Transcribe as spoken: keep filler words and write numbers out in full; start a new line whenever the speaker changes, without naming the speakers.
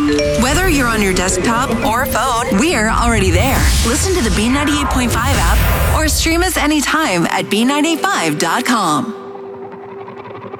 Whether you're on your desktop or phone, we're already there. Listen to the B ninety-eight point five app or stream us anytime at B nine eight five dot com.